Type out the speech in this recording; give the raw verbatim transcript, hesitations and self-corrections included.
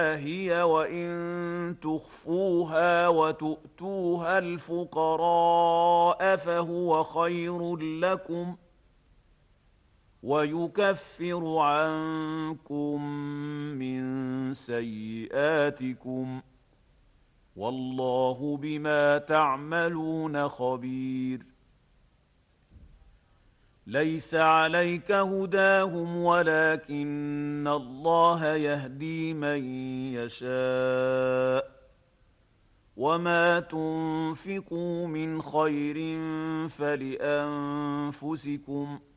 هي وإن تخفوها وتؤتوها الفقراء فهو خير لكم ويكفر عنكم من سيئاتكم والله بما تعملون خبير. ليس عليك هداهم ولكن الله يهدي من يشاء وما تنفقوا من خير فلأنفسكم